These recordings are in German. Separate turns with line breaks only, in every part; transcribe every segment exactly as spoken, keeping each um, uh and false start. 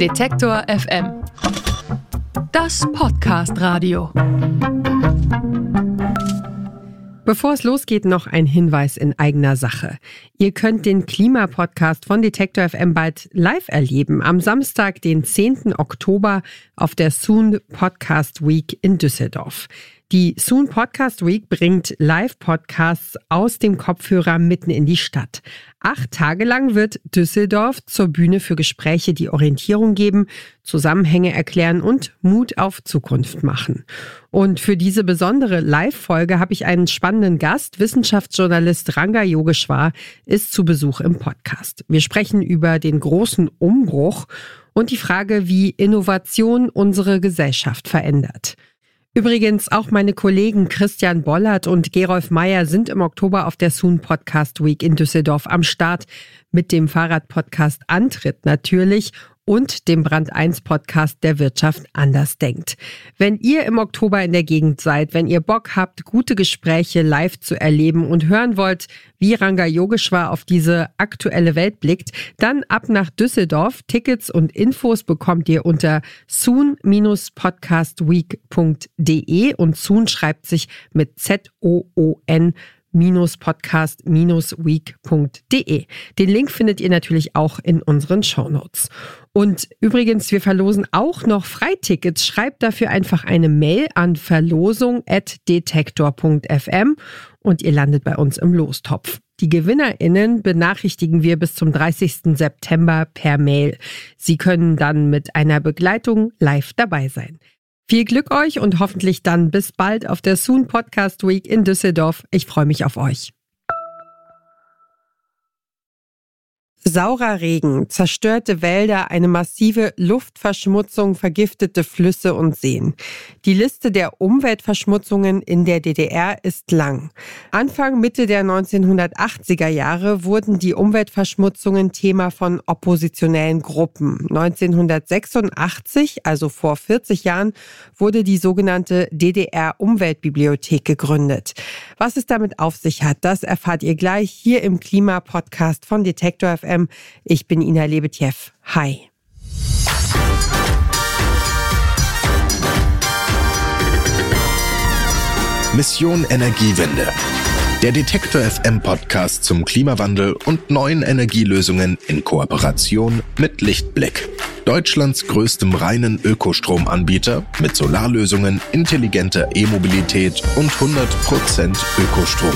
Detektor F M. Das Podcast-Radio.
Bevor es losgeht, noch ein Hinweis in eigener Sache. Ihr könnt den Klimapodcast von Detektor F M bald live erleben. Am Samstag, den zehnten Oktober auf der Soon Podcast Week in Düsseldorf. Die Soon Podcast Week bringt Live-Podcasts aus dem Kopfhörer mitten in die Stadt. Acht Tage lang wird Düsseldorf zur Bühne für Gespräche, die Orientierung geben, Zusammenhänge erklären und Mut auf Zukunft machen. Und für diese besondere Live-Folge habe ich einen spannenden Gast. Wissenschaftsjournalist Ranga Yogeshwar ist zu Besuch im Podcast. Wir sprechen über den großen Umbruch und die Frage, wie Innovation unsere Gesellschaft verändert. Übrigens, auch meine Kollegen Christian Bollert und Gerolf Meyer sind im Oktober auf der Soon Podcast Week in Düsseldorf am Start mit dem Fahrradpodcast Antritt natürlich und dem Brand eins Podcast der Wirtschaft anders denkt. Wenn ihr im Oktober in der Gegend seid, wenn ihr Bock habt, gute Gespräche live zu erleben und hören wollt, wie Ranga Yogeshwar auf diese aktuelle Welt blickt, dann ab nach Düsseldorf. Tickets und Infos bekommt ihr unter soon dash podcastweek punkt de und Soon schreibt sich mit Z O O N podcast week punkt de. Den Link findet ihr natürlich auch in unseren Shownotes. Und übrigens, wir verlosen auch noch Freitickets. Schreibt dafür einfach eine Mail an verlosung at detektor punkt f m und ihr landet bei uns im Lostopf. Die GewinnerInnen benachrichtigen wir bis zum dreißigsten September per Mail. Sie können dann mit einer Begleitung live dabei sein. Viel Glück euch und hoffentlich dann bis bald auf der Soon Podcast Week in Düsseldorf. Ich freue mich auf euch. Saurer Regen, zerstörte Wälder, eine massive Luftverschmutzung, vergiftete Flüsse und Seen. Die Liste der Umweltverschmutzungen in der D D R ist lang. Anfang Mitte der neunzehnhundertachtziger Jahre wurden die Umweltverschmutzungen Thema von oppositionellen Gruppen. neunzehnhundertsechsundachtzig, also vor vierzig Jahren, wurde die sogenannte D D R-Umweltbibliothek gegründet. Was es damit auf sich hat, das erfahrt ihr gleich hier im Klimapodcast von Detektor F M. Ich bin Ina Lebetjew. Hi.
Mission Energiewende. Der Detektor F M Podcast zum Klimawandel und neuen Energielösungen in Kooperation mit Lichtblick. Deutschlands größtem reinen Ökostromanbieter mit Solarlösungen, intelligenter E-Mobilität und hundert Prozent Ökostrom.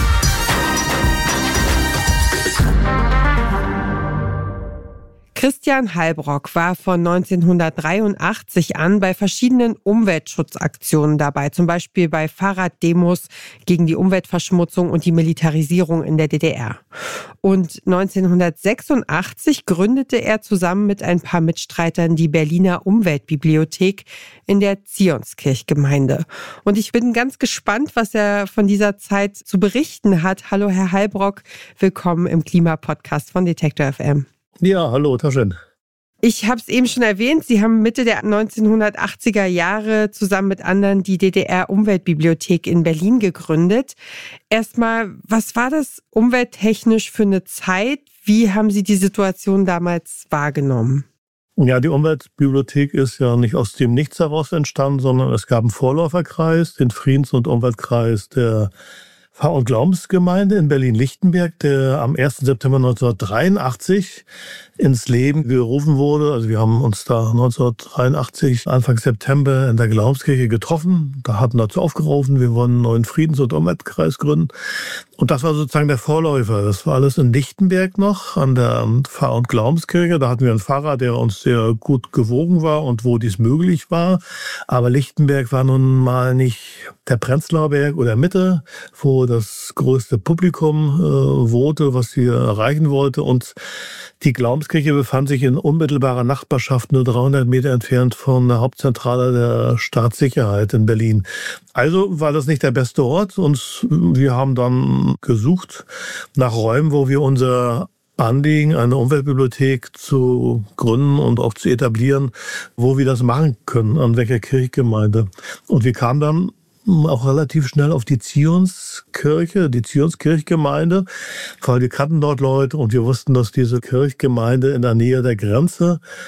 Christian Heilbrock war von neunzehnhundertdreiundachtzig an bei verschiedenen Umweltschutzaktionen dabei, zum Beispiel bei Fahrraddemos gegen die Umweltverschmutzung und die Militarisierung in der D D R. Und neunzehnhundertsechsundachtzig gründete er zusammen mit ein paar Mitstreitern die Berliner Umweltbibliothek in der Zionskirchgemeinde. Und ich bin ganz gespannt, was er von dieser Zeit zu berichten hat. Hallo Herr Heilbrock, willkommen im Klimapodcast von Detektor F M.
Ja, hallo, Taschen.
Ich habe es eben schon erwähnt, Sie haben Mitte der neunzehnhundertachtziger Jahre zusammen mit anderen die D D R-Umweltbibliothek in Berlin gegründet. Erstmal, was war das umwelttechnisch für eine Zeit? Wie haben Sie die Situation damals wahrgenommen?
Ja, die Umweltbibliothek ist ja nicht aus dem Nichts heraus entstanden, sondern es gab einen Vorläuferkreis, den Friedens- und Umweltkreis der Pfarr- und Glaubensgemeinde in Berlin-Lichtenberg, der am ersten September neunzehnhundertdreiundachtzig ins Leben gerufen wurde. Also wir haben uns da neunzehnhundertdreiundachtzig, Anfang September in der Glaubenskirche getroffen. Da hatten dazu aufgerufen, wir wollen einen neuen Friedens- und Umweltkreis gründen. Und das war sozusagen der Vorläufer. Das war alles in Lichtenberg noch, an der Pfarr- und Glaubenskirche. Da hatten wir einen Pfarrer, der uns sehr gut gewogen war und wo dies möglich war. Aber Lichtenberg war nun mal nicht der Prenzlauer Berg oder Mitte, wo das größte Publikum äh, wohnte, was sie erreichen wollte. Und die Glaubenskirche befand sich in unmittelbarer Nachbarschaft, nur dreihundert Meter entfernt von der Hauptzentrale der Staatssicherheit in Berlin. Also war das nicht der beste Ort und wir haben dann gesucht nach Räumen, wo wir unser Anliegen, eine Umweltbibliothek zu gründen und auch zu etablieren, wo wir das machen können, an welcher Kirchgemeinde. Und wir kamen dann auch relativ schnell auf die Zionskirche, die Zionskirchgemeinde, weil wir kannten dort Leute und wir wussten, dass diese Kirchgemeinde in der Nähe der Grenze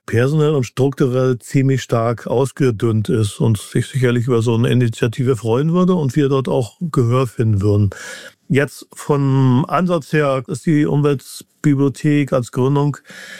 personell und strukturell ziemlich stark ausgedünnt ist und sich sicherlich über so eine Initiative freuen würde und wir dort auch Gehör finden würden. Jetzt vom Ansatz her ist die Umweltbibliothek als Gründung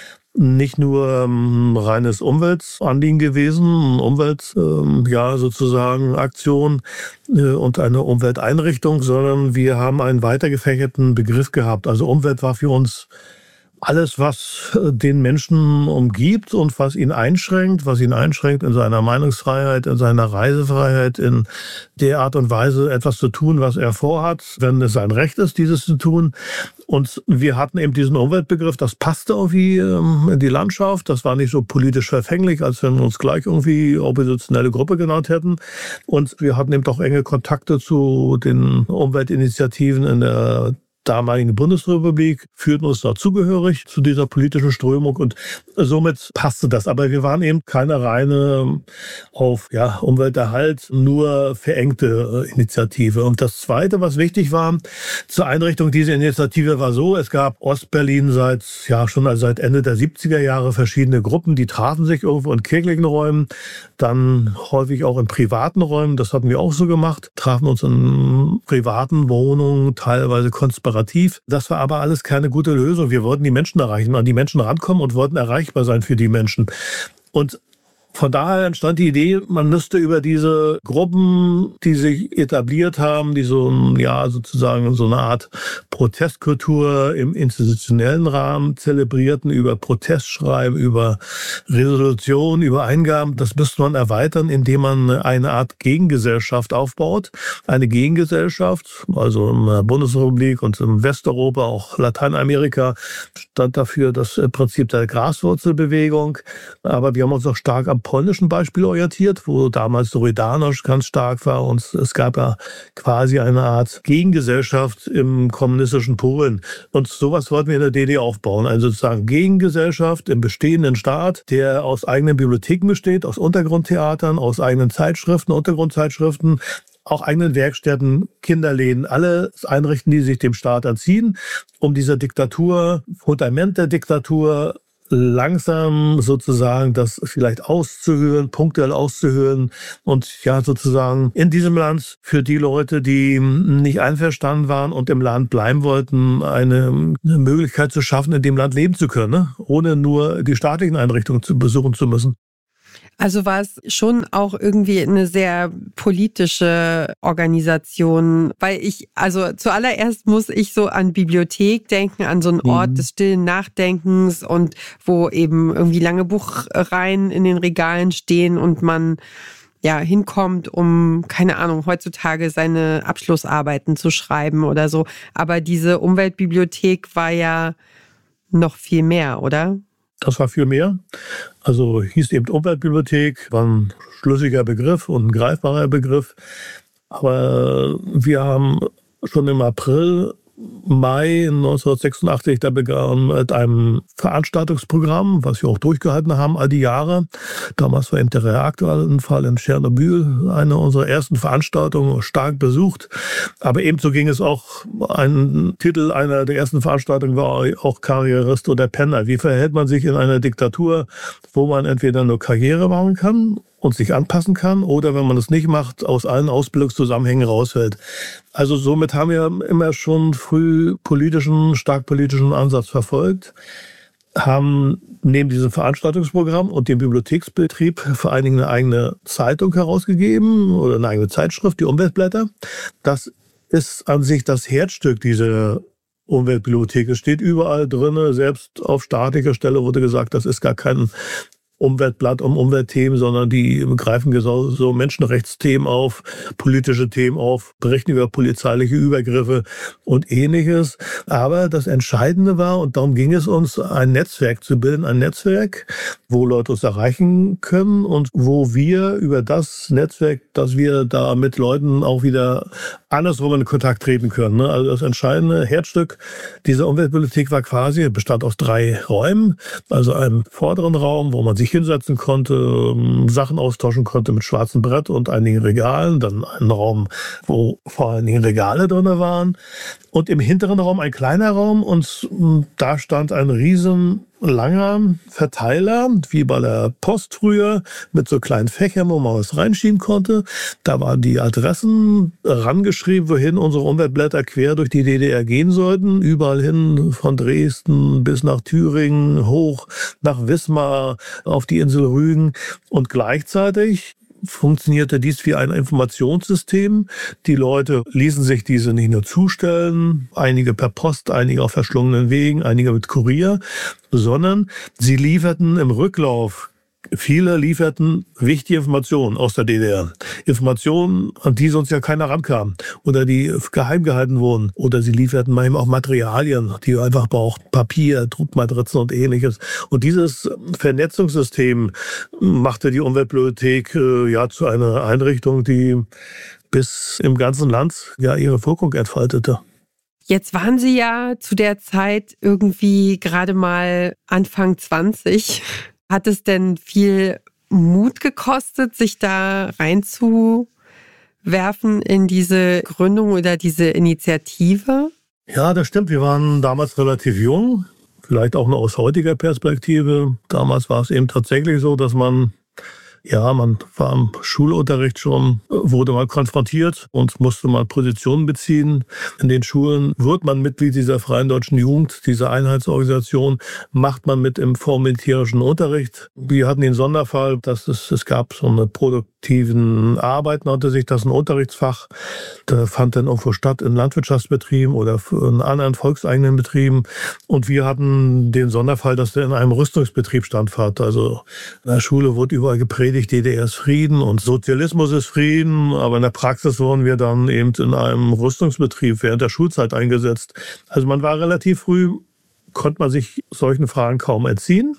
nicht nur ähm, reines Umweltanliegen gewesen, Umwelt, ähm, ja sozusagen Aktion äh, und eine Umwelteinrichtung, sondern wir haben einen weiter gefächerten Begriff gehabt. Also Umwelt war für uns alles, was den Menschen umgibt und was ihn einschränkt, was ihn einschränkt in seiner Meinungsfreiheit, in seiner Reisefreiheit, in der Art und Weise, etwas zu tun, was er vorhat, wenn es sein Recht ist, dieses zu tun. Und wir hatten eben diesen Umweltbegriff, das passte irgendwie in die Landschaft. Das war nicht so politisch verfänglich, als wenn wir uns gleich irgendwie oppositionelle Gruppe genannt hätten. Und wir hatten eben doch enge Kontakte zu den Umweltinitiativen in der damaligen Bundesrepublik, führten uns dazugehörig zu dieser politischen Strömung und somit passte das. Aber wir waren eben keine reine auf ja, Umwelterhalt, nur verengte Initiative. Und das Zweite, was wichtig war zur Einrichtung dieser Initiative, war so, es gab Ostberlin seit ja schon also seit Ende der siebziger Jahre verschiedene Gruppen, die trafen sich irgendwo in kirchlichen Räumen, dann häufig auch in privaten Räumen, das hatten wir auch so gemacht, trafen uns in privaten Wohnungen, teilweise konspirativ. Das war aber alles keine gute Lösung. Wir wollten die Menschen erreichen, an die Menschen rankommen und wollten erreichbar sein für die Menschen. Und von daher entstand die Idee, man müsste über diese Gruppen, die sich etabliert haben, die so, ja, sozusagen so eine Art Protestkultur im institutionellen Rahmen zelebrierten, über Protestschreiben, über Resolutionen, über Eingaben, das müsste man erweitern, indem man eine Art Gegengesellschaft aufbaut. Eine Gegengesellschaft, also in der Bundesrepublik und in Westeuropa, auch Lateinamerika, stand dafür das Prinzip der Graswurzelbewegung. Aber wir haben uns auch stark am polnischen Beispiel orientiert, wo damals Solidarność ganz stark war und es gab ja quasi eine Art Gegengesellschaft im kommunistischen Polen. Und sowas wollten wir in der D D R aufbauen, also sozusagen Gegengesellschaft im bestehenden Staat, der aus eigenen Bibliotheken besteht, aus Untergrundtheatern, aus eigenen Zeitschriften, Untergrundzeitschriften, auch eigenen Werkstätten, Kinderläden, alles einrichten, die sich dem Staat entziehen, um dieser Diktatur, Fundament der Diktatur, langsam sozusagen das vielleicht auszuhören, punktuell auszuhören und ja sozusagen in diesem Land für die Leute, die nicht einverstanden waren und im Land bleiben wollten, eine Möglichkeit zu schaffen, in dem Land leben zu können, ne? Ohne nur die staatlichen Einrichtungen zu besuchen zu müssen.
Also war es schon auch irgendwie eine sehr politische Organisation, weil ich, also zuallererst muss ich so an Bibliothek denken, an so einen Ort mhm. des stillen Nachdenkens und wo eben irgendwie lange Buchreihen in den Regalen stehen und man ja hinkommt, um, keine Ahnung, heutzutage seine Abschlussarbeiten zu schreiben oder so. Aber diese Umweltbibliothek war ja noch viel mehr, oder?
Das war viel mehr. Also hieß eben Umweltbibliothek, war ein schlüssiger Begriff und ein greifbarer Begriff. Aber wir haben schon im April, Mai neunzehnhundertsechsundachtzig da begann mit einem Veranstaltungsprogramm, was wir auch durchgehalten haben all die Jahre. Damals war eben der Reaktoranfall in Tschernobyl eine unserer ersten Veranstaltungen, stark besucht. Aber ebenso ging es auch, ein Titel einer der ersten Veranstaltungen war auch Karrierist oder Penner. Wie verhält man sich in einer Diktatur, wo man entweder nur Karriere machen kann und sich anpassen kann oder wenn man es nicht macht, aus allen Ausbildungszusammenhängen rausfällt. Also somit haben wir immer schon früh politischen, stark politischen Ansatz verfolgt, haben neben diesem Veranstaltungsprogramm und dem Bibliotheksbetrieb vor allen Dingen eine eigene Zeitung herausgegeben oder eine eigene Zeitschrift, die Umweltblätter. Das ist an sich das Herzstück dieser Umweltbibliothek. Es steht überall drin, selbst auf staatlicher Stelle wurde gesagt, das ist gar kein Umweltblatt um Umweltthemen, sondern die greifen so, so Menschenrechtsthemen auf, politische Themen auf, berichten über polizeiliche Übergriffe und Ähnliches. Aber das Entscheidende war, und darum ging es uns, ein Netzwerk zu bilden, ein Netzwerk, wo Leute uns erreichen können und wo wir über das Netzwerk, dass wir da mit Leuten auch wieder andersrum in Kontakt treten können. Also das entscheidende Herzstück dieser Umweltbibliothek war quasi, bestand aus drei Räumen, also einem vorderen Raum, wo man sich hinsetzen konnte, Sachen austauschen konnte mit schwarzem Brett und einigen Regalen, dann einen Raum, wo vor allen Dingen Regale drin waren und im hinteren Raum ein kleiner Raum und da stand ein riesen langer Verteiler, wie bei der Post früher, mit so kleinen Fächern, wo man was reinschieben konnte. Da waren die Adressen rangeschrieben, wohin unsere Umweltblätter quer durch die D D R gehen sollten. Überall hin, von Dresden bis nach Thüringen, hoch nach Wismar, auf die Insel Rügen. Und gleichzeitig funktionierte dies wie ein Informationssystem. Die Leute ließen sich diese nicht nur zustellen, einige per Post, einige auf verschlungenen Wegen, einige mit Kurier, sondern sie lieferten im Rücklauf, viele lieferten wichtige Informationen aus der D D R. Informationen, an die sonst ja keiner rankam oder die geheim gehalten wurden. Oder sie lieferten manchmal auch Materialien, die du einfach braucht, Papier, Druckmatrizen und ähnliches. Und dieses Vernetzungssystem machte die Umweltbibliothek äh, ja zu einer Einrichtung, die bis im ganzen Land ja ihre Wirkung entfaltete.
Jetzt waren Sie ja zu der Zeit irgendwie gerade mal Anfang zwanzig. Hat es denn viel Mut gekostet, sich da reinzuwerfen in diese Gründung oder diese Initiative?
Ja, das stimmt. Wir waren damals relativ jung, vielleicht auch nur aus heutiger Perspektive. Damals war es eben tatsächlich so, dass man, ja, man war im Schulunterricht schon, wurde mal konfrontiert und musste mal Positionen beziehen. In den Schulen wird man Mitglied dieser Freien Deutschen Jugend, dieser Einheitsorganisation, macht man mit im vormilitärischen Unterricht. Wir hatten den Sonderfall, dass es, es gab so eine produktiven Arbeit, nannte sich das, ein Unterrichtsfach. Da fand dann irgendwo statt in Landwirtschaftsbetrieben oder in anderen volkseigenen Betrieben. Und wir hatten den Sonderfall, dass der in einem Rüstungsbetrieb stattfand. Also in der Schule wurde überall gepredigt, D D R ist Frieden und Sozialismus ist Frieden, aber in der Praxis wurden wir dann eben in einem Rüstungsbetrieb während der Schulzeit eingesetzt. Also man war relativ früh, konnte man sich solchen Fragen kaum entziehen.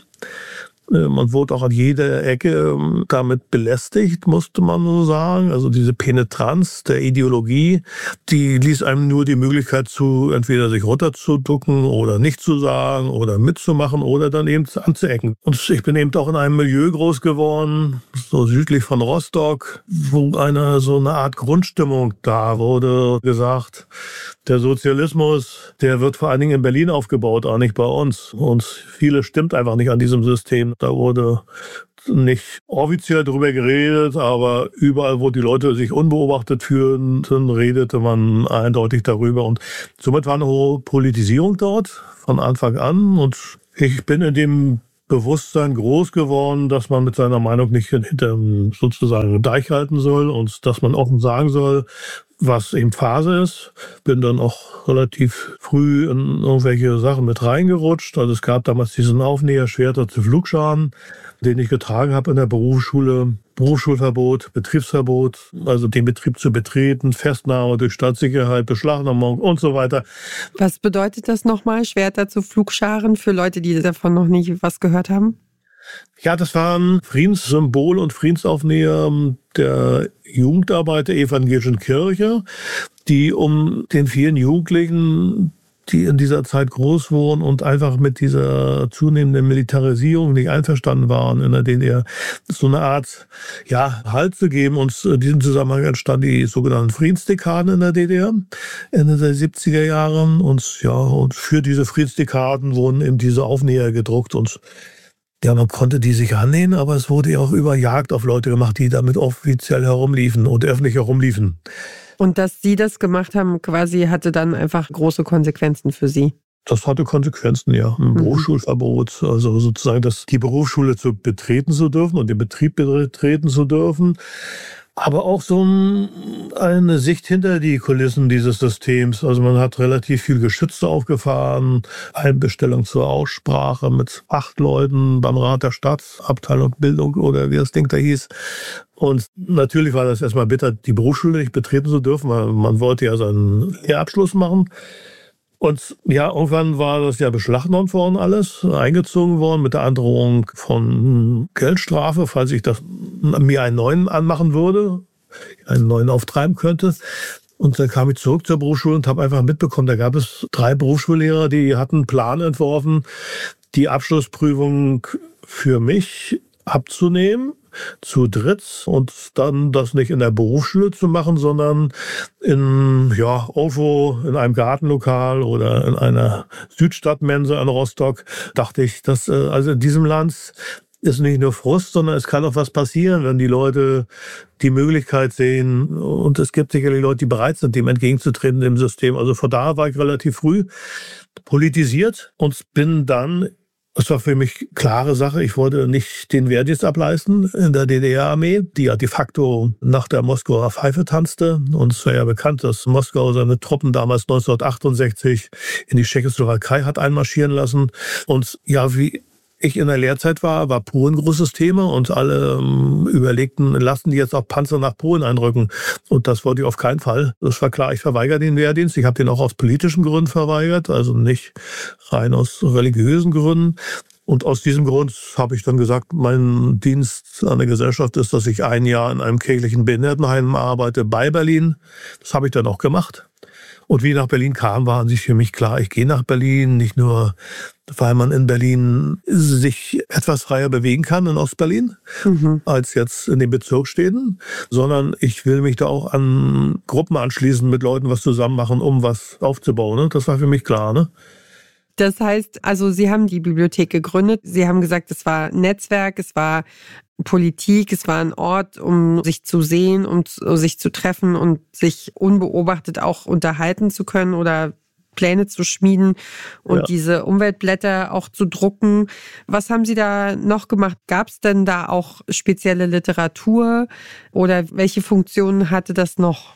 Man wurde auch an jeder Ecke damit belästigt, musste man so sagen. Also diese Penetranz der Ideologie, die ließ einem nur die Möglichkeit zu, entweder sich runterzuducken oder nicht zu sagen oder mitzumachen oder dann eben anzuecken. Und ich bin eben auch in einem Milieu groß geworden, so südlich von Rostock, wo eine so eine Art Grundstimmung da wurde. Gesagt, der Sozialismus, der wird vor allen Dingen in Berlin aufgebaut, auch nicht bei uns. Und vieles stimmt einfach nicht an diesem System. Da wurde nicht offiziell drüber geredet, aber überall, wo die Leute sich unbeobachtet fühlten, redete man eindeutig darüber. Und somit war eine hohe Politisierung dort von Anfang an. Und ich bin in dem Bewusstsein groß geworden, dass man mit seiner Meinung nicht hinter sozusagen Deich halten soll und dass man offen sagen soll, was eben Phase ist. Bin dann auch relativ früh in irgendwelche Sachen mit reingerutscht. Also es gab damals diesen Aufnäher Schwerter zu Flugscharen, den ich getragen habe in der Berufsschule. Berufsschulverbot, Betriebsverbot, also den Betrieb zu betreten, Festnahme durch Staatssicherheit, Beschlagnahmung und so weiter.
Was bedeutet das nochmal, Schwerter zu Flugscharen, für Leute, die davon noch nicht was gehört haben?
Ja, das waren Friedenssymbol und Friedensaufnäher der Jugendarbeit der evangelischen Kirche, die um den vielen Jugendlichen, die in dieser Zeit groß wurden und einfach mit dieser zunehmenden Militarisierung nicht einverstanden waren in der D D R, so eine Art ja, Halt zu geben. Und in diesem Zusammenhang entstanden die sogenannten Friedensdekaden in der D D R Ende der siebziger Jahre. Und ja, und für diese Friedensdekaden wurden eben diese Aufnäher gedruckt und ja, man konnte die sich annehmen, aber es wurde ja auch über Jagd auf Leute gemacht, die damit offiziell herumliefen und öffentlich herumliefen.
Und dass Sie das gemacht haben, quasi hatte dann einfach große Konsequenzen für Sie?
Das hatte Konsequenzen, ja. Ein mhm. Berufsschulverbot, also sozusagen, dass die Berufsschule zu betreten zu dürfen und den Betrieb betreten zu dürfen. Aber auch so eine Sicht hinter die Kulissen dieses Systems. Also man hat relativ viel Geschütze aufgefahren, Einbestellung zur Aussprache mit acht Leuten beim Rat der Stadt, Abteilung Bildung oder wie das Ding da hieß. Und natürlich war das erstmal bitter, die Berufsschule nicht betreten zu dürfen, weil man wollte ja seinen Lehrabschluss machen. Und ja, irgendwann war das ja beschlagnahmt worden alles, eingezogen worden mit der Androhung von Geldstrafe, falls ich das, mir einen neuen anmachen würde, einen neuen auftreiben könnte. Und dann kam ich zurück zur Berufsschule und habe einfach mitbekommen, da gab es drei Berufsschullehrer, die hatten einen Plan entworfen, die Abschlussprüfung für mich abzunehmen. zu dritt und dann das nicht in der Berufsschule zu machen, sondern in, ja, irgendwo in einem Gartenlokal oder in einer Südstadtmensa in Rostock, dachte ich, dass äh, also in diesem Land ist nicht nur Frust, sondern es kann auch was passieren, wenn die Leute die Möglichkeit sehen. Und es gibt sicherlich Leute, die bereit sind, dem entgegenzutreten im System. Also von da war ich relativ früh politisiert und bin dann, es war für mich klare Sache, ich wollte nicht den Wehrdienst ableisten in der D D R-Armee, die ja de facto nach der Moskauer Pfeife tanzte. Und es war ja bekannt, dass Moskau seine Truppen damals neunzehnhundertachtundsechzig in die Tschechoslowakei hat einmarschieren lassen. Und ja, wie ich in der Lehrzeit war, war Polen ein großes Thema und alle ähm, überlegten, lassen die jetzt auch Panzer nach Polen einrücken. Und das wollte ich auf keinen Fall. Das war klar, ich verweigere den Wehrdienst. Ich habe den auch aus politischen Gründen verweigert, also nicht rein aus religiösen Gründen. Und aus diesem Grund habe ich dann gesagt, mein Dienst an der Gesellschaft ist, dass ich ein Jahr in einem kirchlichen Behindertenheim arbeite bei Berlin. Das habe ich dann auch gemacht. Und wie ich nach Berlin kam, war an sich für mich klar, ich gehe nach Berlin, nicht nur, weil man in Berlin sich etwas freier bewegen kann in Ostberlin, mhm. als jetzt in den Bezirksstädten, sondern ich will mich da auch an Gruppen anschließen, mit Leuten was zusammen machen, um was aufzubauen. Ne? Das war für mich klar, ne?
Das heißt, also Sie haben die Bibliothek gegründet. Sie haben gesagt, es war ein Netzwerk, es war Politik, es war ein Ort, um sich zu sehen, um sich zu treffen und sich unbeobachtet auch unterhalten zu können oder Pläne zu schmieden und ja. diese Umweltblätter auch zu drucken. Was haben Sie da noch gemacht? Gab es denn da auch spezielle Literatur oder welche Funktionen hatte das noch?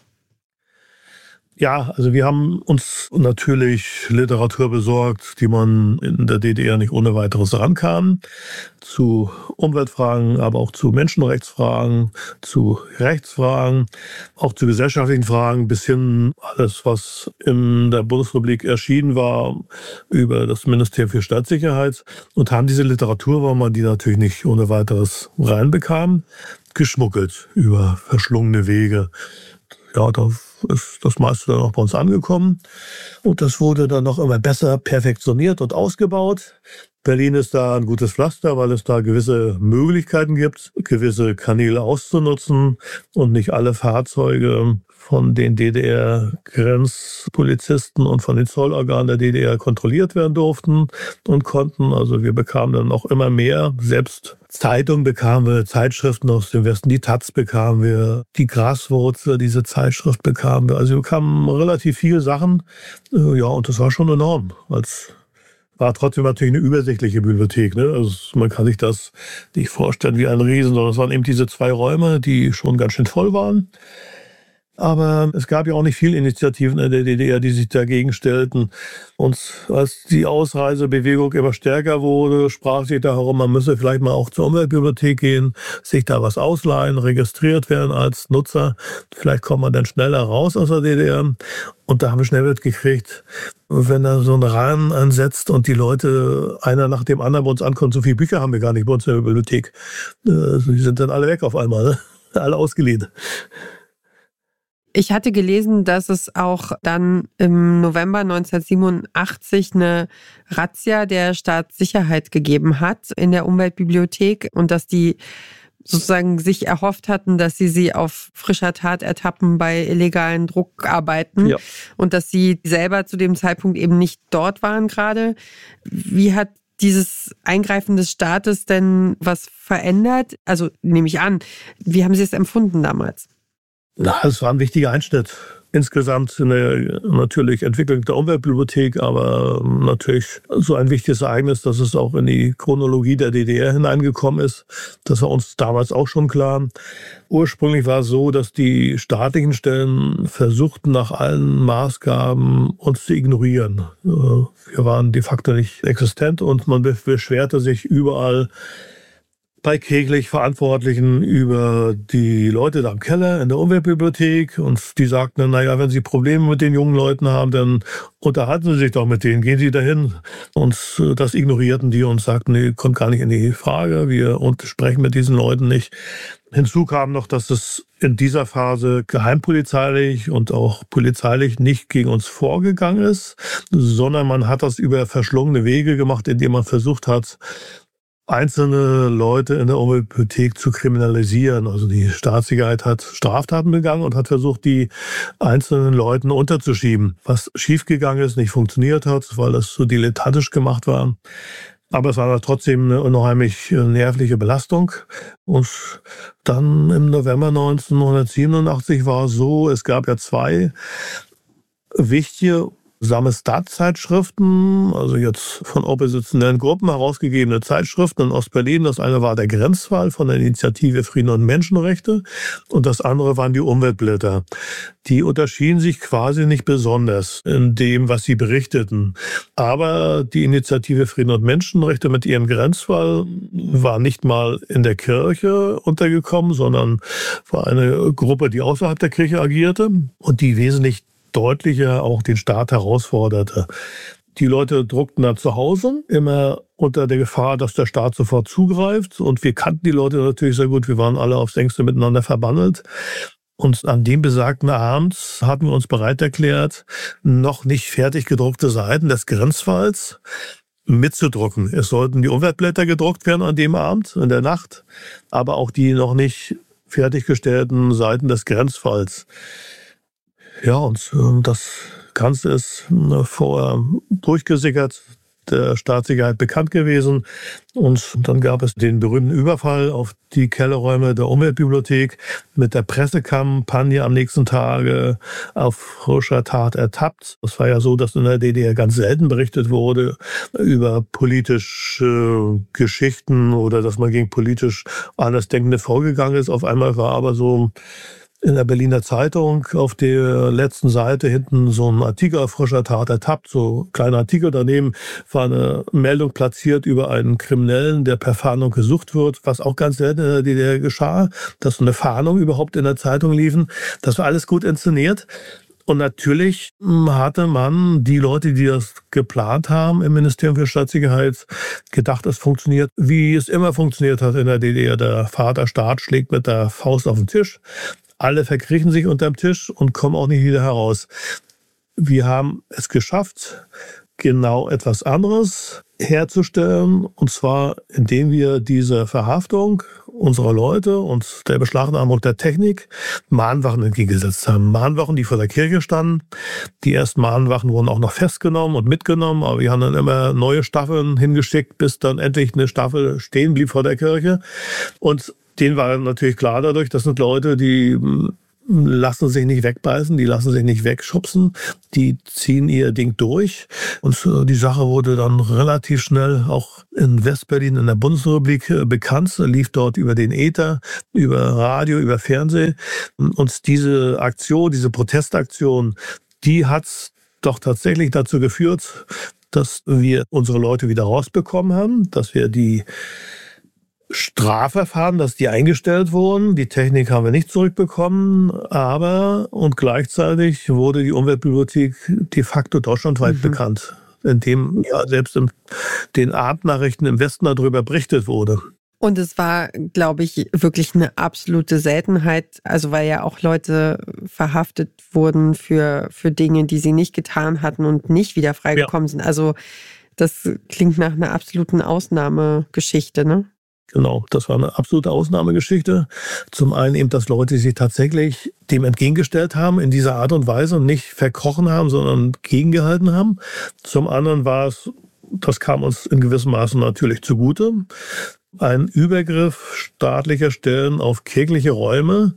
Ja, also wir haben uns natürlich Literatur besorgt, die man in der D D R nicht ohne weiteres rankam. Zu Umweltfragen, aber auch zu Menschenrechtsfragen, zu Rechtsfragen, auch zu gesellschaftlichen Fragen, bis hin alles, was in der Bundesrepublik erschienen war, über das Ministerium für Staatssicherheit. Und haben diese Literatur, weil man die natürlich nicht ohne weiteres reinbekam, geschmuggelt über verschlungene Wege. Ja, da ist das meiste dann auch bei uns angekommen. Und das wurde dann noch immer besser perfektioniert und ausgebaut. Berlin ist da ein gutes Pflaster, weil es da gewisse Möglichkeiten gibt, gewisse Kanäle auszunutzen und nicht alle Fahrzeuge von den D D R-Grenzpolizisten und von den Zollorganen der D D R kontrolliert werden durften und konnten. Also wir bekamen dann auch immer mehr. Selbst Zeitungen bekamen wir, Zeitschriften aus dem Westen, die Taz bekamen wir, die Graswurzel, diese Zeitschrift bekamen wir. Also wir bekamen relativ viele Sachen. Ja, und das war schon enorm. Als war trotzdem natürlich eine übersichtliche Bibliothek. Ne? Also man kann sich das nicht vorstellen wie ein Riesen, sondern es waren eben diese zwei Räume, die schon ganz schön voll waren. Aber es gab ja auch nicht viele Initiativen in der D D R, die sich dagegen stellten. Und als die Ausreisebewegung immer stärker wurde, sprach sich da herum, man müsse vielleicht mal auch zur Umweltbibliothek gehen, sich da was ausleihen, registriert werden als Nutzer. Vielleicht kommt man dann schneller raus aus der D D R. Und da haben wir schnell mitgekriegt, wenn da so ein Rahmen ansetzt und die Leute einer nach dem anderen bei uns ankommen, so viele Bücher haben wir gar nicht bei uns in der Bibliothek. Die sind dann alle weg auf einmal, ne? Alle ausgeliehen.
Ich hatte gelesen, dass es auch dann im November neunzehnhundertsiebenundachtzig eine Razzia der Staatssicherheit gegeben hat in der Umweltbibliothek und dass die sozusagen sich erhofft hatten, dass sie sie auf frischer Tat ertappen bei illegalen Druckarbeiten ja. und dass sie selber zu dem Zeitpunkt eben nicht dort waren gerade. Wie hat dieses Eingreifen des Staates denn was verändert? Also nehme ich an, wie haben Sie es empfunden damals?
Na, es war ein wichtiger Einschnitt. Insgesamt in der natürlich Entwicklung der Umweltbibliothek, aber natürlich so ein wichtiges Ereignis, dass es auch in die Chronologie der D D R hineingekommen ist. Das war uns damals auch schon klar. Ursprünglich war es so, dass die staatlichen Stellen versuchten, nach allen Maßgaben uns zu ignorieren. Wir waren de facto nicht existent und man beschwerte sich überall bei kirchlich Verantwortlichen über die Leute da im Keller in der Umweltbibliothek und die sagten dann, naja, wenn Sie Probleme mit den jungen Leuten haben, dann unterhalten Sie sich doch mit denen, gehen Sie dahin. Und das ignorierten die und sagten, nee, kommt gar nicht in die Frage, wir sprechen mit diesen Leuten nicht. Hinzu kam noch, dass es in dieser Phase geheimpolizeilich und auch polizeilich nicht gegen uns vorgegangen ist, sondern man hat das über verschlungene Wege gemacht, indem man versucht hat, einzelne Leute in der Umweltpolitik zu kriminalisieren. Also die Staatssicherheit hat Straftaten begangen und hat versucht, die einzelnen Leuten unterzuschieben. Was schiefgegangen ist, nicht funktioniert hat, weil das so dilettantisch gemacht war. Aber es war trotzdem eine unheimlich nervliche Belastung. Und dann im November neunzehnhundertsiebenundachtzig war es so, es gab ja zwei wichtige Samizdat-Zeitschriften, also jetzt von oppositionellen Gruppen herausgegebene Zeitschriften in Ostberlin. Das eine war der Grenzfall von der Initiative Frieden und Menschenrechte und das andere waren die Umweltblätter. Die unterschieden sich quasi nicht besonders in dem, was sie berichteten. Aber die Initiative Frieden und Menschenrechte mit ihrem Grenzfall war nicht mal in der Kirche untergekommen, sondern war eine Gruppe, die außerhalb der Kirche agierte und die wesentlich deutlicher auch den Staat herausforderte. Die Leute druckten da zu Hause, immer unter der Gefahr, dass der Staat sofort zugreift. Und wir kannten die Leute natürlich sehr gut. Wir waren alle aufs Engste miteinander verbandelt. Und an dem besagten Abend hatten wir uns bereit erklärt, noch nicht fertig gedruckte Seiten des Grenzfalls mitzudrucken. Es sollten die Umweltblätter gedruckt werden an dem Abend, in der Nacht, aber auch die noch nicht fertiggestellten Seiten des Grenzfalls. Ja, und das Ganze ist vorher durchgesickert, der Staatssicherheit bekannt gewesen. Und dann gab es den berühmten Überfall auf die Kellerräume der Umweltbibliothek mit der Pressekampagne am nächsten Tage auf frischer Tat ertappt. Es war ja so, dass in der D D R ganz selten berichtet wurde über politische Geschichten oder dass man gegen politisch Andersdenkende vorgegangen ist. Auf einmal war aber so in der Berliner Zeitung auf der letzten Seite hinten so ein Artikel auf frischer Tat ertappt, so ein kleiner Artikel. Daneben war eine Meldung platziert über einen Kriminellen, der per Fahndung gesucht wird, was auch ganz selten in der D D R geschah, dass so eine Fahndung überhaupt in der Zeitung liefen. Das war alles gut inszeniert. Und natürlich hatte man, die Leute, die das geplant haben im Ministerium für Staatssicherheit, gedacht, es funktioniert, wie es immer funktioniert hat in der D D R. Der Vaterstaat schlägt mit der Faust auf den Tisch. Alle verkriechen sich unterm Tisch und kommen auch nicht wieder heraus. Wir haben es geschafft, genau etwas anderes herzustellen. Und zwar, indem wir diese Verhaftung unserer Leute und der Beschlagnahmung der Technik Mahnwachen entgegengesetzt haben. Mahnwachen, die vor der Kirche standen. Die ersten Mahnwachen wurden auch noch festgenommen und mitgenommen. Aber wir haben dann immer neue Staffeln hingeschickt, bis dann endlich eine Staffel stehen blieb vor der Kirche. Und denen war natürlich klar dadurch, das sind Leute, die lassen sich nicht wegbeißen, die lassen sich nicht wegschubsen, die ziehen ihr Ding durch. Und die Sache wurde dann relativ schnell auch in Westberlin in der Bundesrepublik bekannt, lief dort über den Äther, über Radio, über Fernsehen. Und diese Aktion, diese Protestaktion, die hat doch tatsächlich dazu geführt, dass wir unsere Leute wieder rausbekommen haben, dass wir die Strafverfahren, dass die eingestellt wurden. Die Technik haben wir nicht zurückbekommen, aber und gleichzeitig wurde die Umweltbibliothek de facto deutschlandweit mhm. bekannt, indem ja selbst in den Abendnachrichten im Westen darüber berichtet wurde.
Und es war, glaube ich, wirklich eine absolute Seltenheit, also weil ja auch Leute verhaftet wurden für, für Dinge, die sie nicht getan hatten und nicht wieder freigekommen ja. sind. Also das klingt nach einer absoluten Ausnahmegeschichte, ne?
Genau, das war eine absolute Ausnahmegeschichte. Zum einen eben, dass Leute sich tatsächlich dem entgegengestellt haben in dieser Art und Weise und nicht verkrochen haben, sondern gegengehalten haben. Zum anderen war es, das kam uns in gewissem Maße natürlich zugute, ein Übergriff staatlicher Stellen auf kirchliche Räume.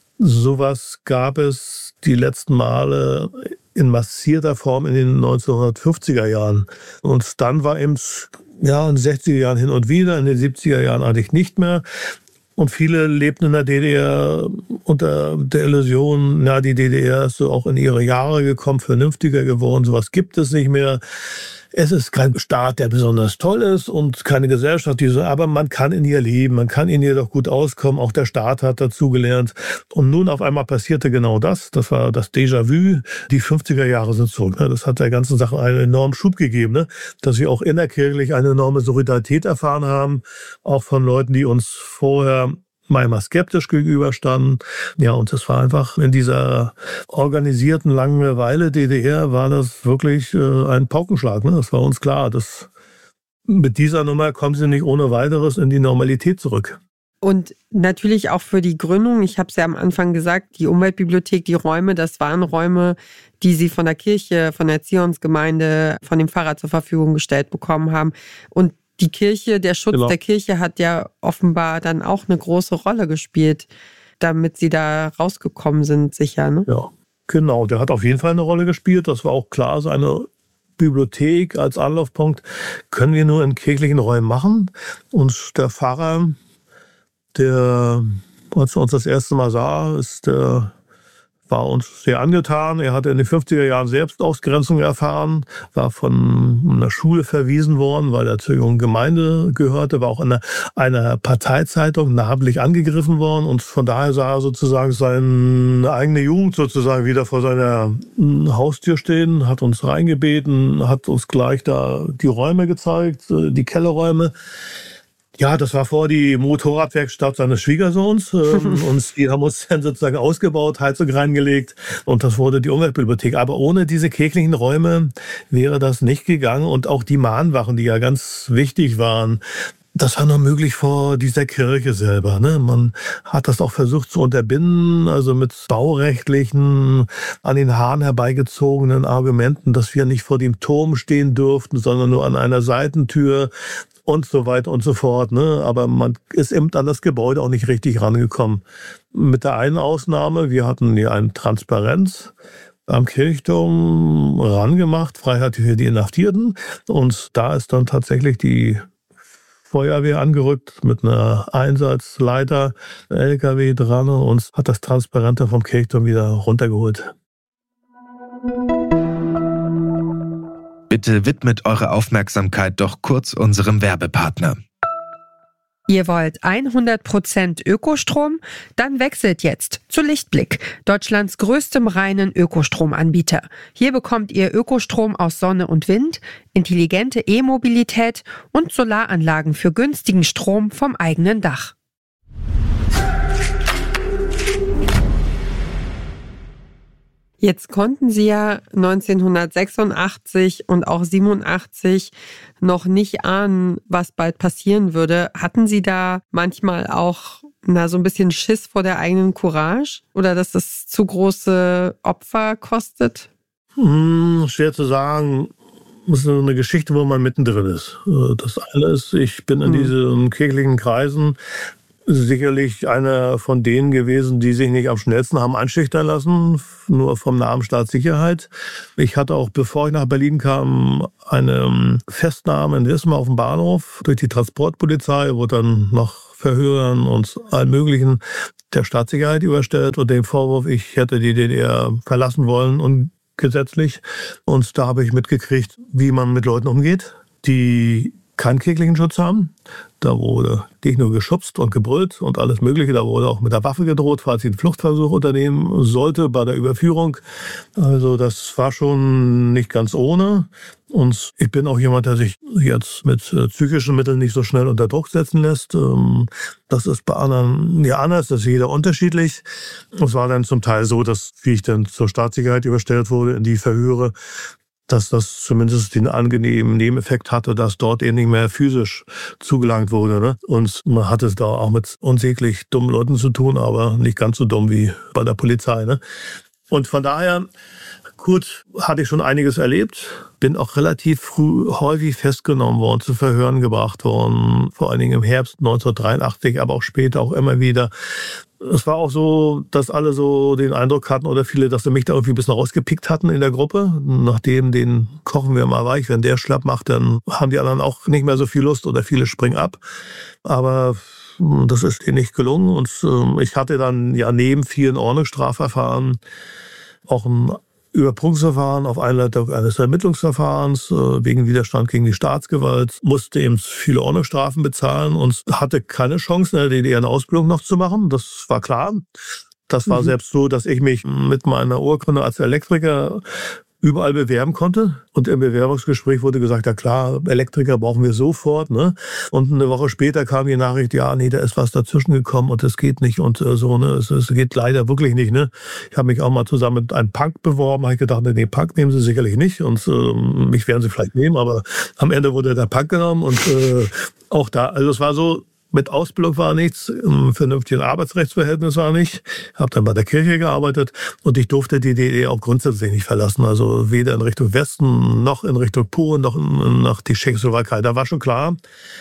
Sowas gab es die letzten Male in massierter Form in den neunzehnhundertfünfziger Jahren. Und dann war eben ja, in den sechziger Jahren hin und wieder, in den siebziger Jahren eigentlich nicht mehr. Und viele lebten in der D D R unter der Illusion, na, die D D R ist so auch in ihre Jahre gekommen, vernünftiger geworden, sowas gibt es nicht mehr. Es ist kein Staat, der besonders toll ist und keine Gesellschaft, die so, aber man kann in ihr leben, man kann in ihr doch gut auskommen. Auch der Staat hat dazugelernt. Und nun auf einmal passierte genau das. Das war das Déjà-vu. Die fünfziger Jahre sind zurück. Das hat der ganzen Sache einen enormen Schub gegeben, dass wir auch innerkirchlich eine enorme Solidarität erfahren haben, auch von Leuten, die uns vorher manchmal skeptisch gegenüberstanden. Ja, und das war einfach in dieser organisierten Langeweile D D R war das wirklich äh, ein Paukenschlag. Ne? Das war uns klar. Das mit dieser Nummer kommen sie nicht ohne weiteres in die Normalität zurück.
Und natürlich auch für die Gründung, ich habe es ja am Anfang gesagt, die Umweltbibliothek, die Räume, das waren Räume, die sie von der Kirche, von der Zionsgemeinde, von dem Pfarrer zur Verfügung gestellt bekommen haben. Und die Kirche, der Schutz genau. der Kirche hat ja offenbar dann auch eine große Rolle gespielt, damit sie da rausgekommen sind, sicher, ne?
Ja, genau, der hat auf jeden Fall eine Rolle gespielt, das war auch klar, seine Bibliothek als Anlaufpunkt können wir nur in kirchlichen Räumen machen. Und der Pfarrer, der, als er uns das erste Mal sah, ist, der war uns sehr angetan. Er hatte in den fünfziger Jahren selbst Ausgrenzung erfahren, war von einer Schule verwiesen worden, weil er zur jungen Gemeinde gehörte, war auch in einer, einer Parteizeitung namentlich angegriffen worden. Und von daher sah er sozusagen seine eigene Jugend sozusagen wieder vor seiner Haustür stehen, hat uns reingebeten, hat uns gleich da die Räume gezeigt, die Kellerräume. Ja, das war vor die Motorradwerkstatt seines Schwiegersohns. Ähm, und die haben uns dann sozusagen ausgebaut, Heizung reingelegt und das wurde die Umweltbibliothek. Aber ohne diese kirchlichen Räume wäre das nicht gegangen. Und auch die Mahnwachen, die ja ganz wichtig waren, das war nur möglich vor dieser Kirche selber. Ne? Man hat das auch versucht zu unterbinden, also mit baurechtlichen, an den Haaren herbeigezogenen Argumenten, dass wir nicht vor dem Turm stehen durften, sondern nur an einer Seitentür. Und so weiter und so fort. Ne? Aber man ist eben an das Gebäude auch nicht richtig rangekommen. Mit der einen Ausnahme, wir hatten hier eine Transparenz am Kirchturm rangemacht, Freiheit für die Inhaftierten. Und da ist dann tatsächlich die Feuerwehr angerückt mit einer Einsatzleiter, L K W dran und hat das Transparente vom Kirchturm wieder runtergeholt.
Bitte widmet eure Aufmerksamkeit doch kurz unserem Werbepartner.
Ihr wollt hundert Prozent Ökostrom? Dann wechselt jetzt zu Lichtblick, Deutschlands größtem reinen Ökostromanbieter. Hier bekommt ihr Ökostrom aus Sonne und Wind, intelligente E-Mobilität und Solaranlagen für günstigen Strom vom eigenen Dach. Jetzt konnten Sie ja neunzehnhundertsechsundachtzig und auch siebenundachtzig noch nicht ahnen, was bald passieren würde. Hatten Sie da manchmal auch na, so ein bisschen Schiss vor der eigenen Courage? Oder dass das zu große Opfer kostet?
Hm, schwer zu sagen. Das ist eine Geschichte, wo man mittendrin ist. Das eine ist, ich bin in hm. diesen kirchlichen Kreisen sicherlich einer von denen gewesen, die sich nicht am schnellsten haben einschüchtern lassen, nur vom Namen Staatssicherheit. Ich hatte auch, bevor ich nach Berlin kam, eine Festnahme in Wismar auf dem Bahnhof durch die Transportpolizei, wo dann nach Verhörern und allem Möglichen der Staatssicherheit überstellt und den Vorwurf, ich hätte die D D R verlassen wollen und gesetzlich. Und da habe ich mitgekriegt, wie man mit Leuten umgeht, die keinen kirchlichen Schutz haben. Da wurde nicht nur geschubst und gebrüllt und alles Mögliche. Da wurde auch mit der Waffe gedroht, falls sie einen Fluchtversuch unternehmen sollte bei der Überführung. Also das war schon nicht ganz ohne. Und ich bin auch jemand, der sich jetzt mit psychischen Mitteln nicht so schnell unter Druck setzen lässt. Das ist bei anderen ja anders, das ist jeder unterschiedlich. Es war dann zum Teil so, dass, wie ich dann zur Staatssicherheit überstellt wurde, in die Verhöre, dass das zumindest den angenehmen Nebeneffekt hatte, dass dort eben nicht mehr physisch zugelangt wurde. Ne? Und man hatte es da auch mit unsäglich dummen Leuten zu tun, aber nicht ganz so dumm wie bei der Polizei. Ne? Und von daher, gut, hatte ich schon einiges erlebt. Bin auch relativ früh häufig festgenommen worden, zu Verhören gebracht worden, vor allen Dingen im Herbst neunzehnhundertdreiundachtzig, aber auch später auch immer wieder. Es war auch so, dass alle so den Eindruck hatten, oder viele, dass sie mich da irgendwie ein bisschen rausgepickt hatten in der Gruppe. Nachdem den kochen wir mal weich, wenn der schlapp macht, dann haben die anderen auch nicht mehr so viel Lust oder viele springen ab. Aber das ist ihnen nicht gelungen. Und ich hatte dann ja neben vielen Ordnungsstrafverfahren auch ein Überprüfungsverfahren auf Einleitung eines Ermittlungsverfahrens wegen Widerstand gegen die Staatsgewalt, musste eben viele Ordnungsstrafen bezahlen und hatte keine Chance, in der D D R eine Ausbildung noch zu machen. Das war klar. Das war mhm. selbst so, dass ich mich mit meiner Urkunde als Elektriker überall bewerben konnte. Und im Bewerbungsgespräch wurde gesagt, ja klar, Elektriker brauchen wir sofort. Ne? Und eine Woche später kam die Nachricht, ja, nee, da ist was dazwischen gekommen und das geht nicht und äh, so. Ne? Es, es geht leider wirklich nicht. Ne? Ich habe mich auch mal zusammen mit einem Punk beworben. Habe ich gedacht, nee, Punk nehmen sie sicherlich nicht und äh, mich werden sie vielleicht nehmen. Aber am Ende wurde der Punk genommen und äh, auch da, also es war so, mit Ausbildung war nichts, ein vernünftiges Arbeitsrechtsverhältnis war nicht. Ich habe dann bei der Kirche gearbeitet und ich durfte die D D R auch grundsätzlich nicht verlassen. Also weder in Richtung Westen, noch in Richtung Polen, noch in, nach die Tschechoslowakei. Da war schon klar.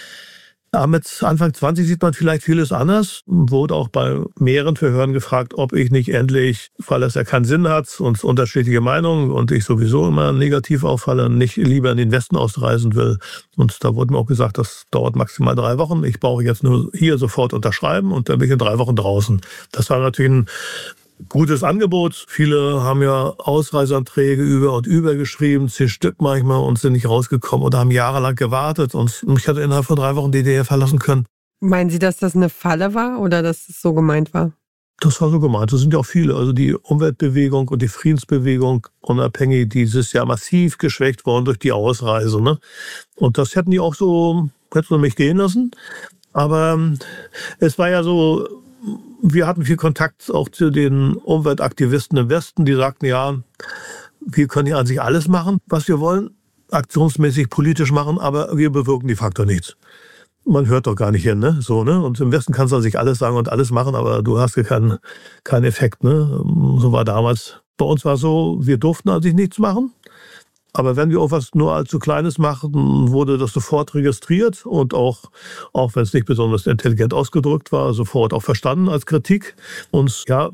Aber mit Anfang zwanzig sieht man vielleicht vieles anders. Wurde auch bei mehreren Verhören gefragt, ob ich nicht endlich, weil es ja keinen Sinn hat und unterschiedliche Meinungen und ich sowieso immer negativ auffalle, nicht lieber in den Westen ausreisen will. Und da wurde mir auch gesagt, das dauert maximal drei Wochen. Ich brauche jetzt nur hier sofort unterschreiben und dann bin ich in drei Wochen draußen. Das war natürlich ein gutes Angebot. Viele haben ja Ausreiseanträge über und über geschrieben, zehn Stück manchmal, und sind nicht rausgekommen oder haben jahrelang gewartet. Und ich hatte innerhalb von drei Wochen die D D R verlassen können.
Meinen Sie, dass das eine Falle war oder dass es so gemeint war?
Das war so gemeint. Das sind ja auch viele. Also die Umweltbewegung und die Friedensbewegung, unabhängig, dieses Jahr massiv geschwächt worden durch die Ausreise. Ne? Und das hätten die auch so, hätten sie mich gehen lassen. Aber es war ja so, wir hatten viel Kontakt auch zu den Umweltaktivisten im Westen, die sagten, ja, wir können hier an sich alles machen, was wir wollen, aktionsmäßig politisch machen, aber wir bewirken de facto nichts. Man hört doch gar nicht hin, ne? So, ne? Und im Westen kannst du an sich alles sagen und alles machen, aber du hast ja keinen, keinen Effekt, ne? So war damals. Bei uns war es so, wir durften an sich nichts machen. Aber wenn wir auch was nur allzu Kleines machen, wurde das sofort registriert und auch, auch wenn es nicht besonders intelligent ausgedrückt war, sofort auch verstanden als Kritik. Und ja,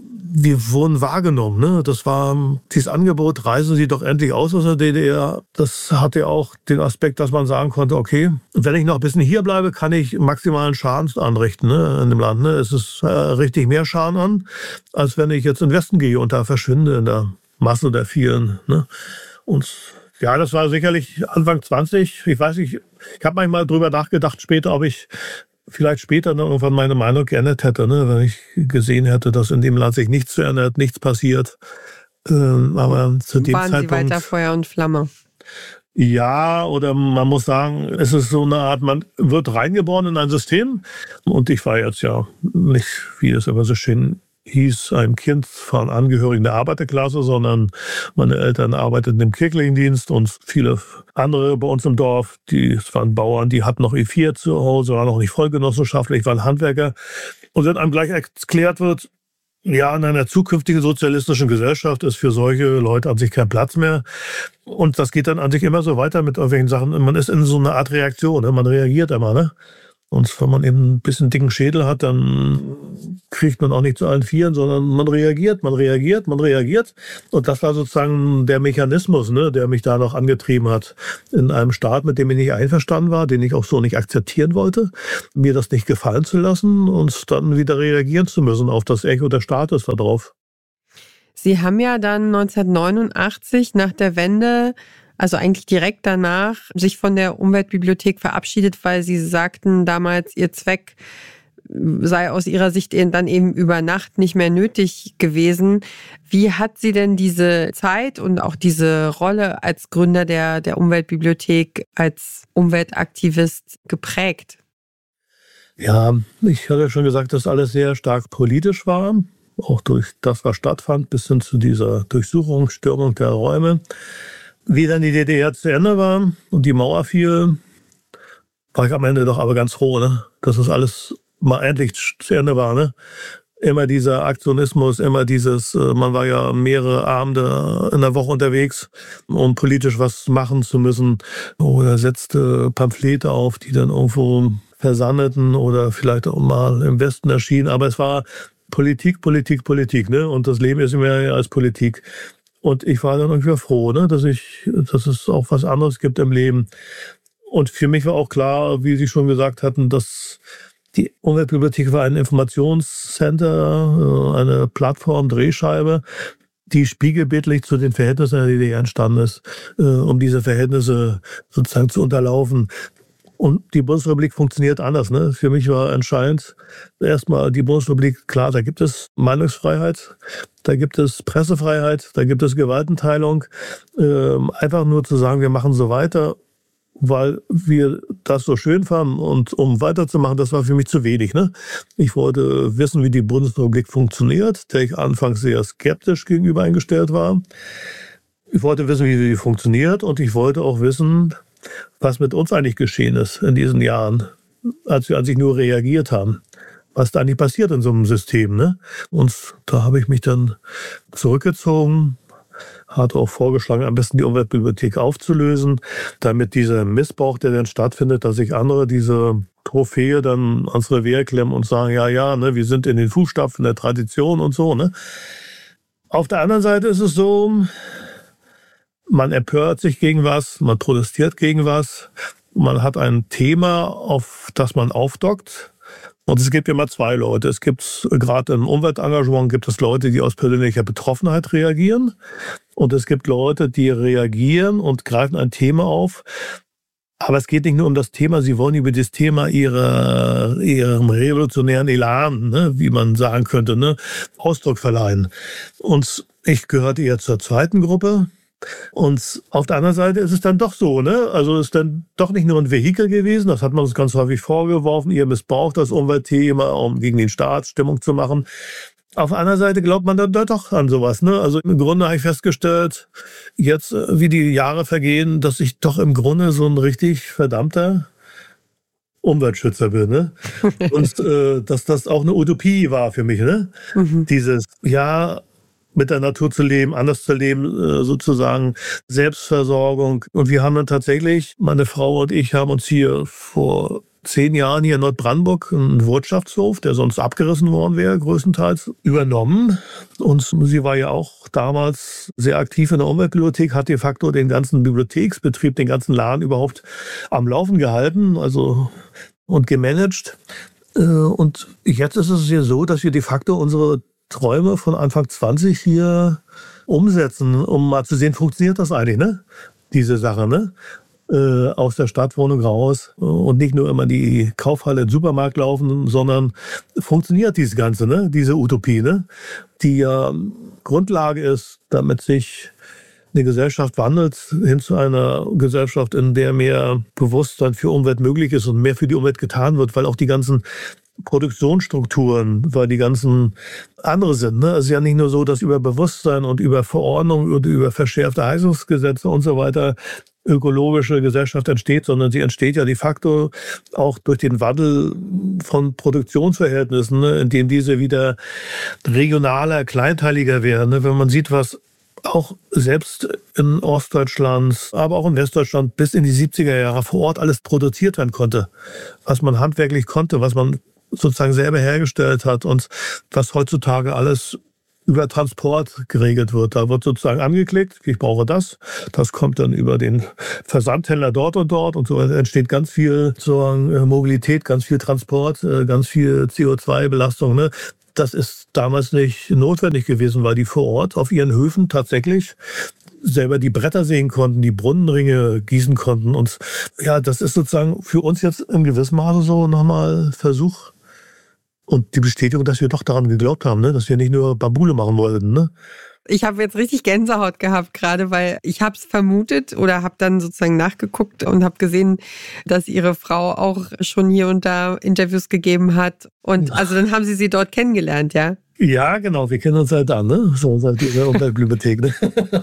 wir wurden wahrgenommen. Ne? Das war dieses Angebot, reisen Sie doch endlich aus aus der D D R. Das hatte auch den Aspekt, dass man sagen konnte, okay, wenn ich noch ein bisschen hier bleibe, kann ich maximalen Schaden anrichten, ne, in dem Land. Ne? Es ist äh, richtig mehr Schaden an, als wenn ich jetzt in den Westen gehe und da verschwinde in der Masse der vielen. Ne? Und ja, das war sicherlich Anfang zwanzig. Ich weiß nicht, ich habe manchmal drüber nachgedacht später, ob ich vielleicht später dann irgendwann meine Meinung geändert hätte, ne? Wenn ich gesehen hätte, dass in dem Land sich nichts verändert, nichts passiert. Ähm, aber zu dem
Waren
Zeitpunkt...
Sie weiter Feuer und Flamme?
Ja, oder man muss sagen, es ist so eine Art, man wird reingeboren in ein System. Und ich war jetzt ja nicht, wie es immer so schön hieß, ein Kind von Angehörigen der Arbeiterklasse, sondern meine Eltern arbeiteten im kirchlichen Dienst und viele andere bei uns im Dorf, die waren Bauern, die hatten noch E vier zu Hause, waren noch nicht vollgenossenschaftlich, waren Handwerker. Und wenn einem gleich erklärt wird, ja, in einer zukünftigen sozialistischen Gesellschaft ist für solche Leute an sich kein Platz mehr. Und das geht dann an sich immer so weiter mit irgendwelchen Sachen. Man ist in so einer Art Reaktion, ne? Man reagiert immer, ne? Und wenn man eben ein bisschen dicken Schädel hat, dann kriegt man auch nicht zu allen Vieren, sondern man reagiert, man reagiert, man reagiert. Und das war sozusagen der Mechanismus, ne, der mich da noch angetrieben hat. In einem Staat, mit dem ich nicht einverstanden war, den ich auch so nicht akzeptieren wollte, mir das nicht gefallen zu lassen und dann wieder reagieren zu müssen auf das Echo des Staates da drauf.
Sie haben ja dann neunzehnhundertneunundachtzig nach der Wende, also eigentlich direkt danach, sich von der Umweltbibliothek verabschiedet, weil Sie sagten damals, Ihr Zweck sei aus Ihrer Sicht dann eben über Nacht nicht mehr nötig gewesen. Wie hat Sie denn diese Zeit und auch diese Rolle als Gründer der, der Umweltbibliothek, als Umweltaktivist geprägt?
Ja, ich hatte schon gesagt, dass alles sehr stark politisch war, auch durch das, was stattfand, bis hin zu dieser Durchsuchung, Stürmung der Räume. Wie dann die D D R zu Ende war und die Mauer fiel, war ich am Ende doch aber ganz froh, ne? Dass das alles mal endlich zu Ende war. Ne? Immer dieser Aktionismus, immer dieses, man war ja mehrere Abende in der Woche unterwegs, um politisch was machen zu müssen. Oder setzte Pamphlete auf, die dann irgendwo versandeten oder vielleicht auch mal im Westen erschienen. Aber es war Politik, Politik, Politik. Ne? Und das Leben ist immer ja als Politik. Und ich war dann irgendwie froh, ne, dass ich, dass es auch was anderes gibt im Leben. Und für mich war auch klar, wie Sie schon gesagt hatten, dass die Umweltbibliothek war ein Informationscenter, eine Plattform, Drehscheibe, die spiegelbildlich zu den Verhältnissen der D D R entstanden ist, um diese Verhältnisse sozusagen zu unterlaufen. Und die Bundesrepublik funktioniert anders. Ne? Für mich war entscheidend erstmal die Bundesrepublik, klar, da gibt es Meinungsfreiheit, da gibt es Pressefreiheit, da gibt es Gewaltenteilung. Ähm, einfach nur zu sagen, wir machen so weiter, weil wir das so schön fanden und um weiterzumachen, das war für mich zu wenig. Ne? Ich wollte wissen, wie die Bundesrepublik funktioniert, der ich anfangs sehr skeptisch gegenüber eingestellt war. Ich wollte wissen, wie sie funktioniert und ich wollte auch wissen, was mit uns eigentlich geschehen ist in diesen Jahren, als wir eigentlich nur reagiert haben. Was da eigentlich passiert in so einem System. Ne? Und da habe ich mich dann zurückgezogen, hat auch vorgeschlagen, am besten die Umweltbibliothek aufzulösen, damit dieser Missbrauch, der dann stattfindet, dass sich andere diese Trophäe dann ans Revier klemmen und sagen, ja, ja, ne, wir sind in den Fußstapfen der Tradition und so. Ne? Auf der anderen Seite ist es so, man empört sich gegen was, man protestiert gegen was, man hat ein Thema, auf das man aufdockt. Und es gibt immer zwei Leute. Es gibt gerade im Umweltengagement gibt es Leute, die aus persönlicher Betroffenheit reagieren. Und es gibt Leute, die reagieren und greifen ein Thema auf. Aber es geht nicht nur um das Thema, sie wollen über das Thema ihre, ihrem revolutionären Elan, ne, wie man sagen könnte, ne, Ausdruck verleihen. Und ich gehörte eher zur zweiten Gruppe. Und auf der anderen Seite ist es dann doch so, ne? Also es ist dann doch nicht nur ein Vehikel gewesen, das hat man uns ganz häufig vorgeworfen, ihr missbraucht das Umweltthema, um gegen den Staat Stimmung zu machen. Auf der anderen Seite glaubt man dann doch an sowas, ne? Also im Grunde habe ich festgestellt, jetzt wie die Jahre vergehen, dass ich doch im Grunde so ein richtig verdammter Umweltschützer bin, ne? Und äh, dass das auch eine Utopie war für mich, ne? Mhm. Dieses, ja, mit der Natur zu leben, anders zu leben, sozusagen Selbstversorgung. Und wir haben dann tatsächlich, meine Frau und ich haben uns hier vor zehn Jahren hier in Nordbrandenburg einen Wirtschaftshof, der sonst abgerissen worden wäre, größtenteils übernommen. Und sie war ja auch damals sehr aktiv in der Umweltbibliothek, hat de facto den ganzen Bibliotheksbetrieb, den ganzen Laden überhaupt am Laufen gehalten, also und gemanagt. Und jetzt ist es ja so, dass wir de facto unsere Träume von Anfang zwanzig hier umsetzen, um mal zu sehen, funktioniert das eigentlich, ne? Diese Sache, ne? Äh, aus der Stadtwohnung raus und nicht nur immer die Kaufhalle im Supermarkt laufen, sondern funktioniert dieses Ganze, ne? Diese Utopie, ne? Die ja Grundlage ist, damit sich eine Gesellschaft wandelt hin zu einer Gesellschaft, in der mehr Bewusstsein für Umwelt möglich ist und mehr für die Umwelt getan wird, weil auch die ganzen Produktionsstrukturen, weil die ganzen andere sind. Ne? Es ist ja nicht nur so, dass über Bewusstsein und über Verordnung und über verschärfte Heizungsgesetze und so weiter ökologische Gesellschaft entsteht, sondern sie entsteht ja de facto auch durch den Wandel von Produktionsverhältnissen, ne? Indem diese wieder regionaler, kleinteiliger werden. Ne? Wenn man sieht, was auch selbst in Ostdeutschland, aber auch in Westdeutschland bis in die siebziger Jahre vor Ort alles produziert werden konnte, was man handwerklich konnte, was man sozusagen selber hergestellt hat und was heutzutage alles über Transport geregelt wird. Da wird sozusagen angeklickt, ich brauche das. Das kommt dann über den Versandhändler dort und dort und so entsteht ganz viel sozusagen Mobilität, ganz viel Transport, ganz viel C O zwei Belastung. Ne? Das ist damals nicht notwendig gewesen, weil die vor Ort auf ihren Höfen tatsächlich selber die Bretter sägen konnten, die Brunnenringe gießen konnten. Und ja, das ist sozusagen für uns jetzt in gewissem Maße so nochmal Versuch und die Bestätigung, dass wir doch daran geglaubt haben, ne? Dass wir nicht nur Bambule machen wollten. Ne?
Ich habe jetzt richtig Gänsehaut gehabt gerade, weil ich habe es vermutet oder habe dann sozusagen nachgeguckt und habe gesehen, dass Ihre Frau auch schon hier und da Interviews gegeben hat. Und also dann haben Sie sie dort kennengelernt, ja?
Ja, genau. Wir kennen uns seit dann, ne? So seit der Umweltbibliothek, ne?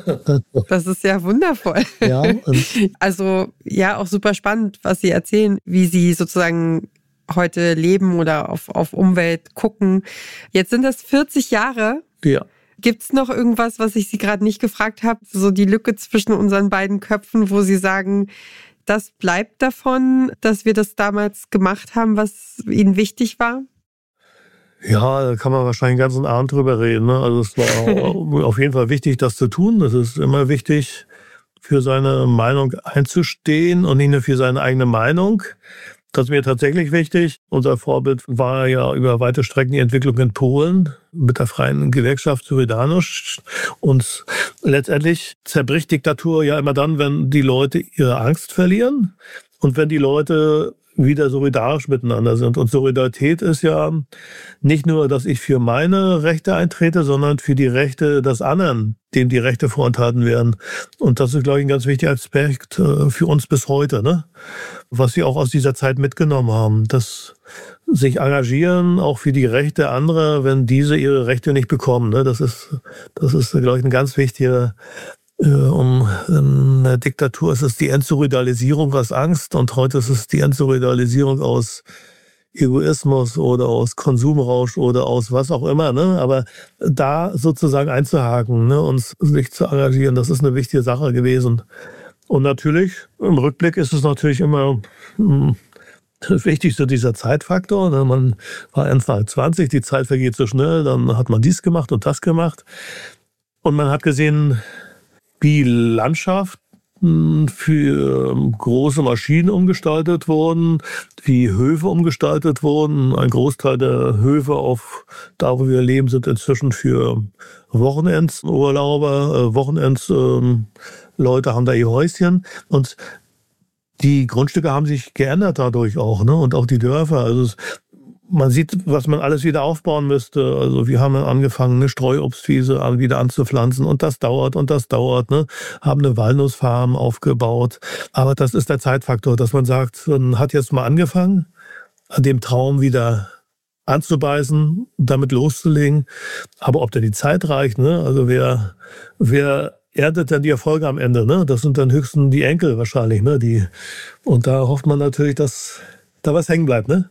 Das ist ja wundervoll.
Ja.
Also ja, auch super spannend, was Sie erzählen, wie Sie sozusagen heute leben oder auf, auf Umwelt gucken. Jetzt sind das vierzig Jahre.
Ja.
Gibt es noch irgendwas, was ich Sie gerade nicht gefragt habe? So die Lücke zwischen unseren beiden Köpfen, wo Sie sagen, das bleibt davon, dass wir das damals gemacht haben, was Ihnen wichtig war?
Ja, da kann man wahrscheinlich den ganzen Abend drüber reden. Ne? Also es war auf jeden Fall wichtig, das zu tun. Es ist immer wichtig, für seine Meinung einzustehen und nicht nur für seine eigene Meinung. Das ist mir tatsächlich wichtig. Unser Vorbild war ja über weite Strecken die Entwicklung in Polen mit der freien Gewerkschaft Solidarność. Und letztendlich zerbricht Diktatur ja immer dann, wenn die Leute ihre Angst verlieren. und wenn die Leute wieder solidarisch miteinander sind. Und Solidarität ist ja nicht nur, dass ich für meine Rechte eintrete, sondern für die Rechte des anderen, dem die Rechte vorenthalten werden. Und das ist, glaube ich, ein ganz wichtiger Aspekt für uns bis heute, ne? Was wir auch aus dieser Zeit mitgenommen haben. Das sich engagieren, auch für die Rechte anderer, wenn diese ihre Rechte nicht bekommen. Ne? Das ist, das ist, glaube ich, ein ganz wichtiger. Um in der Diktatur ist es die Entsolidarisierung aus Angst und heute ist es die Entsolidarisierung aus Egoismus oder aus Konsumrausch oder aus was auch immer. Ne? Aber da sozusagen einzuhaken, ne? Und sich zu engagieren, das ist eine wichtige Sache gewesen. Und natürlich, im Rückblick ist es natürlich immer mh, das Wichtigste dieser Zeitfaktor. Ne? Man war Anfang zwanzig, die Zeit vergeht so schnell, dann hat man dies gemacht und das gemacht. Und man hat gesehen, wie Landschaften für große Maschinen umgestaltet wurden, wie Höfe umgestaltet wurden. Ein Großteil der Höfe, auf da wo wir leben, sind inzwischen für Wochenendsurlauber, äh, Wochenendsleute äh, haben da ihr Häuschen. Und die Grundstücke haben sich geändert dadurch auch, ne? Und auch die Dörfer. Also es, man sieht, was man alles wieder aufbauen müsste. Also wir haben angefangen, eine Streuobstwiese wieder anzupflanzen und das dauert und das dauert. Ne? Haben eine Walnussfarm aufgebaut. Aber das ist der Zeitfaktor, dass man sagt, man hat jetzt mal angefangen, an dem Traum wieder anzubeißen, damit loszulegen. Aber ob da die Zeit reicht, ne? Also wer, wer erntet dann die Erfolge am Ende? Ne? Das sind dann höchstens die Enkel wahrscheinlich. Ne? Die, und da hofft man natürlich, dass da was hängen bleibt, ne?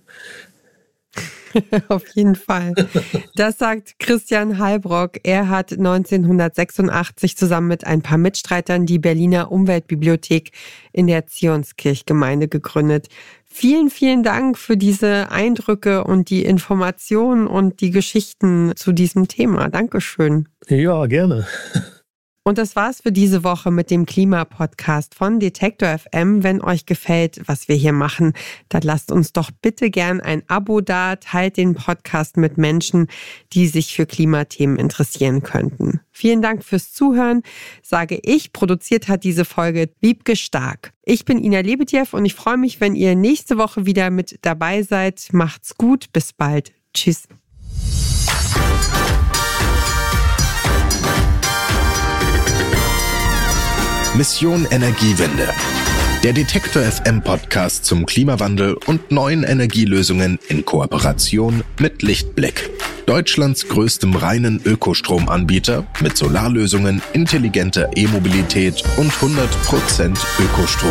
Auf jeden Fall. Das sagt Christian Heilbrock. Er hat neunzehnhundertsechsundachtzig zusammen mit ein paar Mitstreitern die Berliner Umweltbibliothek in der Zionskirchgemeinde gegründet. Vielen, vielen Dank für diese Eindrücke und die Informationen und die Geschichten zu diesem Thema. Dankeschön.
Ja, gerne.
Und das war's für diese Woche mit dem Klimapodcast von Detektor F M. Wenn euch gefällt, was wir hier machen, dann lasst uns doch bitte gern ein Abo da, teilt den Podcast mit Menschen, die sich für Klimathemen interessieren könnten. Vielen Dank fürs Zuhören, sage ich. Produziert hat diese Folge Wiebke Stark. Ich bin Ina Lebetjew und ich freue mich, wenn ihr nächste Woche wieder mit dabei seid. Macht's gut, bis bald. Tschüss.
Mission Energiewende. Der Detektor F M Podcast zum Klimawandel und neuen Energielösungen in Kooperation mit Lichtblick. Deutschlands größtem reinen Ökostromanbieter mit Solarlösungen, intelligenter E-Mobilität und hundert Prozent Ökostrom.